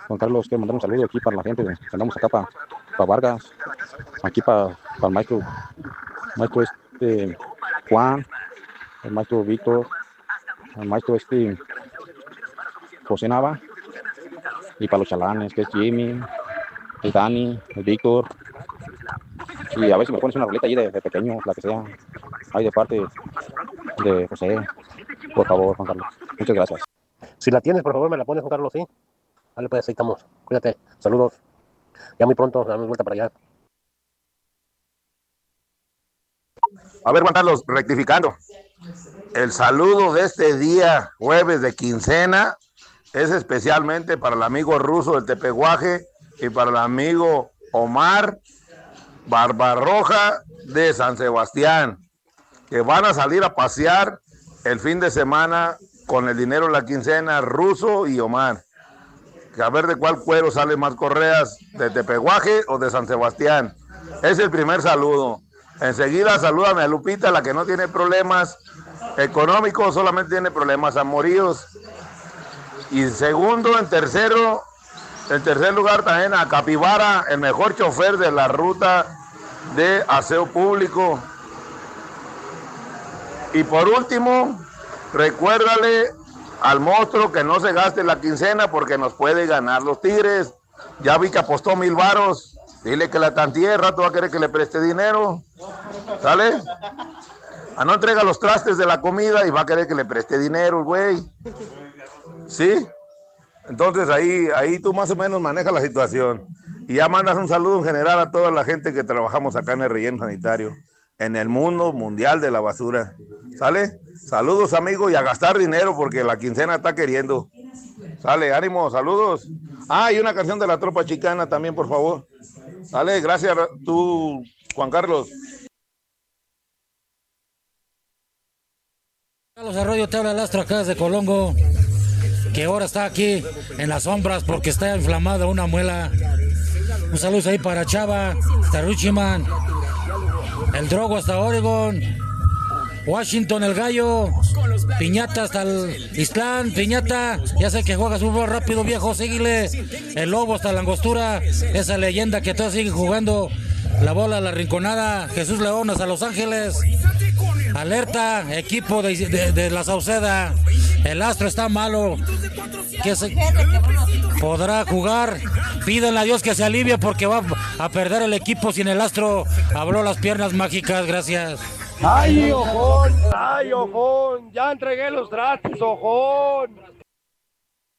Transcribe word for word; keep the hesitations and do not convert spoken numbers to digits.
Juan Carlos, quiero mandar un saludo aquí para la gente que andamos acá para, para Vargas, aquí para, para el maestro, maestro este Juan, el maestro Víctor, el maestro este José Nava, y para los chalanes, que es Jimmy, el Dani, el Víctor, y a ver si me pones una roleta ahí de, de pequeño, la que sea, ahí de parte de José, por favor, Juan Carlos. Muchas gracias. Si la tienes, por favor, me la pones, Juan Carlos, ¿sí? Vale, pues ahí estamos. Cuídate. Saludos. Ya muy pronto, damos vuelta para allá. A ver, Juan Carlos, rectificando. El saludo de este día, jueves de quincena, es especialmente para el amigo ruso del Tepeguaje y para el amigo Omar Barbarroja de San Sebastián, que van a salir a pasear el fin de semana con el dinero de la quincena, Ruso y Omar. Que a ver de cuál cuero salen más correas, de Tepeguaje o de San Sebastián. Es el primer saludo. Enseguida salúdame a Lupita, la que no tiene problemas económicos, solamente tiene problemas amoríos. Y segundo, en tercero, en tercer lugar también a Capibara, el mejor chofer de la ruta de aseo público. Y por último, recuérdale al monstruo que no se gaste la quincena porque nos puede ganar los Tigres. Ya vi que apostó mil varos. Dile que la tantía, rato va a querer que le preste dinero. ¿Sale? A no entrega los trastes de la comida y va a querer que le preste dinero, güey. ¿Sí? Entonces ahí, ahí tú más o menos manejas la situación. Y ya mandas un saludo en general a toda la gente que trabajamos acá en el relleno sanitario, en el mundo mundial de la basura. ¿Sale? Saludos, amigos, y a gastar dinero porque la quincena está queriendo. Sale, ánimo, saludos. Ah, y una canción de la Tropa Chicana también, por favor. Sale, gracias tú, Juan Carlos. Carlos Arroyo te habla el astro acá desde Colongo, que ahora está aquí en las sombras porque está inflamada una muela. Un saludo ahí para Chava, hasta Ruchiman, el Drogo hasta Oregon, Washington el Gallo, Piñata hasta el Islán, Piñata, ya sé que juegas fútbol rápido viejo, síguele, el Lobo hasta la Angostura, esa leyenda que todavía sigue jugando, la bola a la Rinconada, Jesús León hasta Los Ángeles, alerta, equipo de, de, de la Sauceda, el astro está malo, que se podrá jugar, pídanle a Dios que se alivie porque va a perder el equipo sin el astro, abrió las piernas mágicas, gracias. ¡Ay, ojón! ¡Ay, ojón! ¡Ya entregué los trastes, ojón!